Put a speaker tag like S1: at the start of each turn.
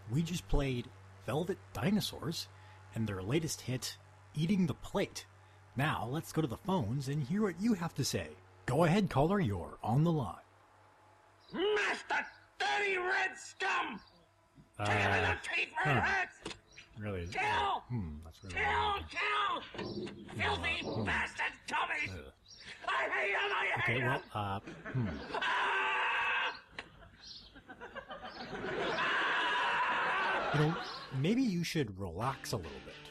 S1: We just played Velvet Dinosaurs and their latest hit, Eating the Plate. Now, let's go to the phones and hear what you have to say. Go ahead, caller, you're on the line.
S2: Master dirty red scum! Take him in the teeth where it hurts!
S1: Really?
S2: Kill!
S1: That's really
S2: Kill! Filthy bastard Tommy! I hate him! I hate
S1: Okay,
S2: him!
S1: well,
S2: Ah!
S1: maybe you should relax a little bit.